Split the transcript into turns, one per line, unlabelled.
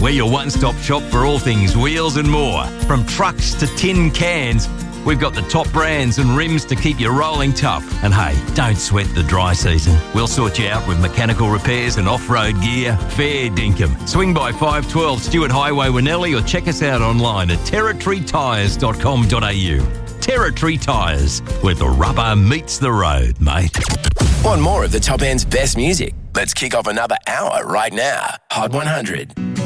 We're your one-stop shop for all things wheels and more. From trucks to tin cans, we've got the top brands and rims to keep you rolling tough. And hey, don't sweat the dry season. We'll sort you out with mechanical repairs and off-road gear. Fair dinkum. Swing by 512 Stewart Highway, Winnelli, or check us out online at territorytyres.com.au. Territory Tyres, where the rubber meets the road, mate.
Want more of the Top End's best music? Let's kick off another hour right now. Hot 100.